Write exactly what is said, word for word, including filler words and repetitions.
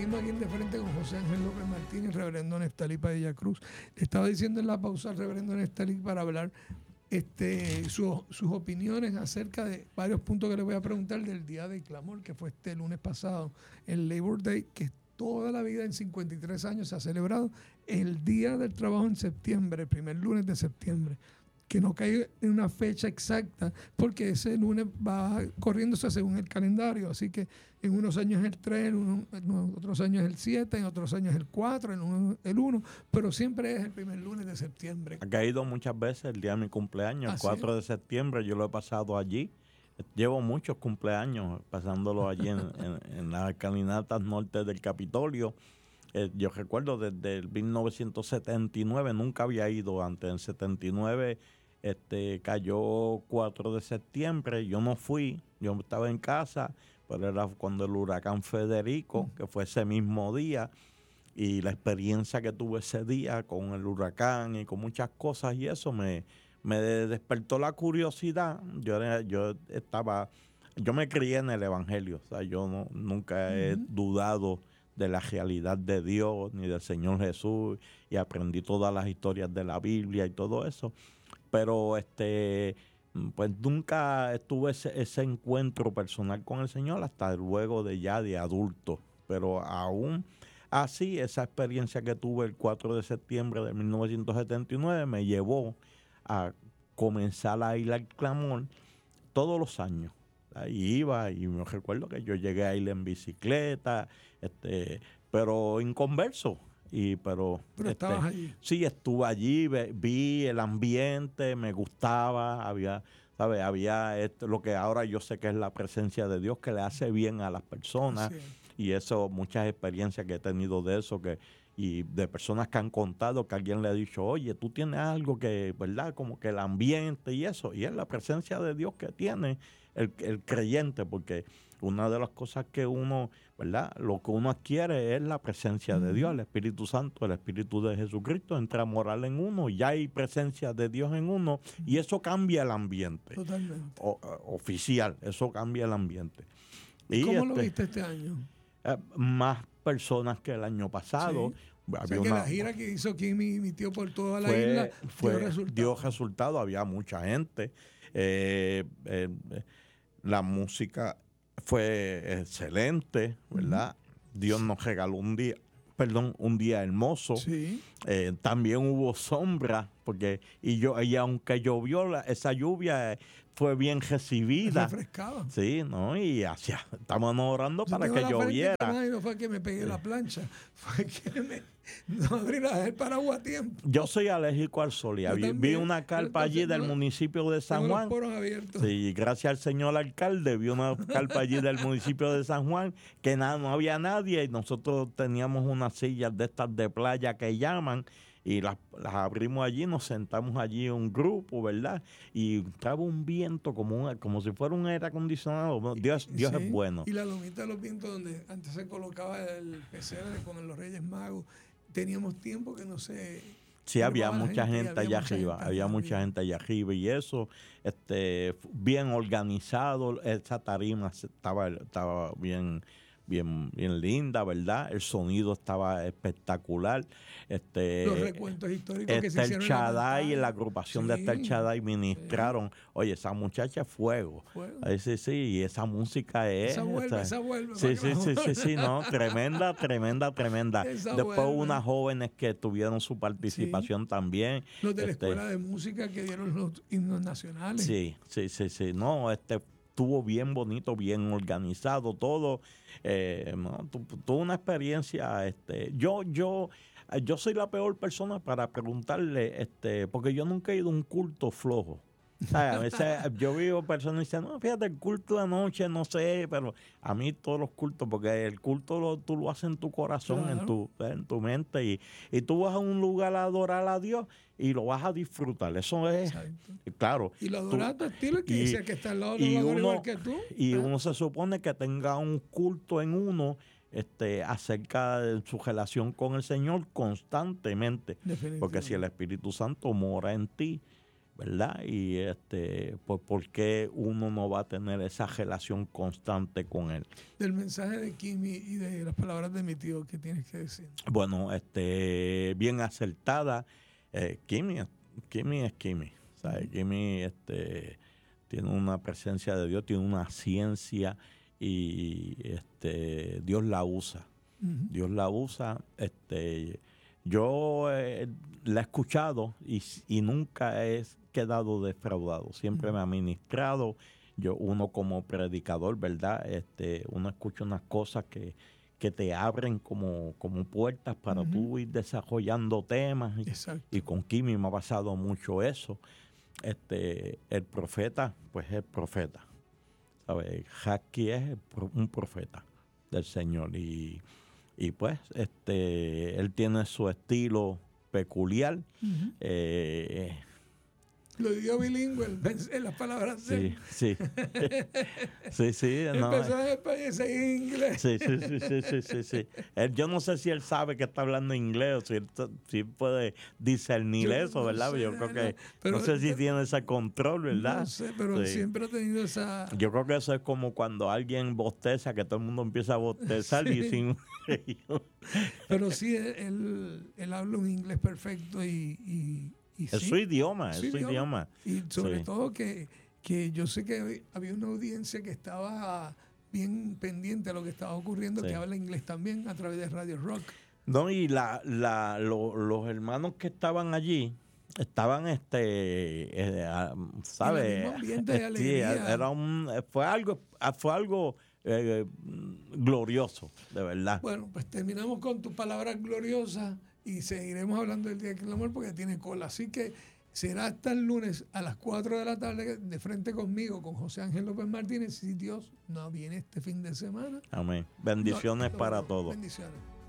Aquí de frente con José Ángel López Martínez, reverendo Neftalí Padilla Cruz. Le estaba diciendo en la pausa al reverendo Neftalí para hablar este, su, sus opiniones acerca de varios puntos que le voy a preguntar del Día del Clamor, que fue este lunes pasado, el Labor Day, que toda la vida en cincuenta y tres años se ha celebrado el Día del Trabajo en septiembre, el primer lunes de septiembre, que no cae en una fecha exacta, porque ese lunes va corriéndose según el calendario, así que en unos años es el tres, en, unos, en otros años es el siete, en otros años el cuatro, en uno, el uno, pero siempre es el primer lunes de septiembre. Ha caído muchas veces el día de mi cumpleaños, el cuatro de septiembre, yo lo he pasado allí. Llevo muchos cumpleaños pasándolo allí en, en, en las escalinatas norte del Capitolio. Eh, yo recuerdo desde el mil novecientos setenta y nueve, nunca había ido antes. En setenta y nueve este, cayó cuatro de septiembre, yo no fui, yo estaba en casa, pero era cuando el huracán Federico, que fue ese mismo día, y la experiencia que tuve ese día con el huracán y con muchas cosas y eso me, me despertó la curiosidad. Yo, yo estaba, yo me crié en el Evangelio, o sea, yo no, nunca he uh-huh. dudado de la realidad de Dios ni del Señor Jesús, y aprendí todas las historias de la Biblia y todo eso, pero este pues nunca tuve ese, ese encuentro personal con el Señor hasta luego de ya de adulto, pero aún así esa experiencia que tuve el cuatro de septiembre de mil novecientos setenta y nueve me llevó a comenzar a ir al clamor todos los años. Ahí iba y me recuerdo que yo llegué a ir en bicicleta, este, pero inconverso. Y, pero pero este, estabas allí. Sí, estuve allí, vi, vi el ambiente, me gustaba, había, ¿sabes? Había esto, lo que ahora yo sé que es la presencia de Dios, que le hace bien a las personas. Sí. Y eso, muchas experiencias que he tenido de eso, que y de personas que han contado que alguien le ha dicho, oye, tú tienes algo que, ¿verdad? Como que el ambiente y eso, y es la presencia de Dios que tiene el, el creyente, porque una de las cosas que uno, ¿verdad? Lo que uno adquiere es la presencia de Dios, el Espíritu Santo, el Espíritu de Jesucristo entra a morar en uno, ya hay presencia de Dios en uno, y eso cambia el ambiente. Totalmente. O, oficial, eso cambia el ambiente. ¿Y cómo este, lo viste este año? Eh, más personas que el año pasado. Sí. O sea que una, la gira que hizo aquí mi, mi tío por toda la fue, isla fue, dio resultado. dio resultado, había mucha gente. Eh, eh, la música fue excelente, ¿verdad? Uh-huh. Dios nos regaló un día, perdón, un día hermoso. Sí. Eh, también hubo sombra, porque y yo y aunque llovió, la, esa lluvia fue bien recibida. Refrescaba. Sí, ¿no? Y hacia, estamos orando yo para que lloviera. Y no fue que me pegué la plancha, fue que me, no abrí el paraguas a tiempo. Yo soy alérgico al sol y vi, vi una carpa allí del no, municipio de San Juan. Los poros abiertos. Sí, gracias al señor alcalde, vi una carpa allí del municipio de San Juan que nada, no había nadie y nosotros teníamos unas sillas de estas de playa que llaman. Y las, las abrimos allí, nos sentamos allí un grupo, ¿verdad? Y entraba un viento como un, como si fuera un aire acondicionado. Dios, Dios sí, es bueno. Y la lomita de los vientos donde antes se colocaba el pesebre con los Reyes Magos, teníamos tiempo que no sé. Sí, había mucha gente, gente allá arriba, gente había mucha arriba. gente allá arriba y eso, este, bien organizado, esa tarima estaba, estaba bien... Bien, bien linda, ¿verdad? El sonido estaba espectacular. Este, Los recuentos históricos que se hicieron el Shaddai, en la agrupación sí, de Estel Shaddai ministraron. Sí. Oye, esa muchacha es fuego. fuego. Ahí, sí, sí, y esa música es... Esa vuelve, esa, esa vuelve. Sí, sí, sí, sí, sí, no, tremenda, tremenda, tremenda. Esa Después vuelve. Unas jóvenes que tuvieron su participación sí. también. Los de la este, Escuela de Música que dieron los himnos nacionales. Sí, sí, sí, sí. No, este... estuvo bien bonito, bien organizado todo, eh, ¿no? Tuvo una experiencia, este, yo, yo, yo soy la peor persona para preguntarle, este, porque yo nunca he ido a un culto flojo. O sea, a veces yo veo personas que dicen, no, fíjate, el culto de anoche, no sé, pero a mí todos los cultos, porque el culto lo, tú lo haces en tu corazón, claro. en tu en tu mente, y, y tú vas a un lugar a adorar a Dios y lo vas a disfrutar. Eso es, Exacto. claro. Y lo adoras a tu estilo, que dice que está al lado y de uno, igual que tú. Y ¿eh? uno se supone que tenga un culto en uno, este, acerca de su relación con el Señor constantemente. Porque si el Espíritu Santo mora en ti, ¿verdad? Y este, pues, ¿por qué uno no va a tener esa relación constante con él? Del mensaje de Kimi y de las palabras de mi tío, ¿qué tienes que decir? Bueno, este, bien acertada. Eh, Kimi, Kimi es Kimi. ¿Sabes? Kimi este, tiene una presencia de Dios, tiene una ciencia y este, Dios la usa. Uh-huh. Dios la usa. Este, yo eh, la he escuchado y, y nunca he quedado defraudado. Siempre uh-huh. me ha ministrado. Yo, uno como predicador, ¿verdad? Este, uno escucha unas cosas que, que te abren como, como puertas para uh-huh. tú ir desarrollando temas. Y, y con Kimi me ha pasado mucho eso. Este, el profeta, pues es el profeta. ¿Sabes? Jackie es un profeta del Señor. Y, y pues, este, él tiene su estilo peculiar. Uh-huh. Eh, Lo digo bilingüe, en las palabras de él. Sí, sí. sí, sí. No, empezó en español y en inglés. Sí, sí, sí, sí, sí, sí, sí. Él, yo no sé si él sabe que está hablando inglés o si él, si él puede discernir yo eso, no ¿verdad? Sé, yo creo que, pero, no sé si pero, tiene ese control, ¿verdad? No sé, pero sí. siempre ha tenido esa... Yo creo que eso es como cuando alguien bosteza, que todo el mundo empieza a bostezar sí. y sin... Pero sí, él, él habla un inglés perfecto y... y Es sí, su idioma, es su idioma. idioma. Y sobre sí. todo que, que yo sé que había una audiencia que estaba bien pendiente a lo que estaba ocurriendo, sí. que habla inglés también a través de Radio Rock. No, y la, la, lo, los hermanos que estaban allí estaban, este, eh, ¿sabes? En el mismo ambiente de alegría. Sí, era un, fue algo, fue algo eh, glorioso, de verdad. Bueno, pues terminamos con tus palabras gloriosas. Y seguiremos hablando del Día del Amor porque tiene cola. Así que será hasta el lunes a las cuatro de la tarde de frente conmigo, con José Ángel López Martínez, si Dios no viene este fin de semana. Amén. Bendiciones no, para todos. Bendiciones.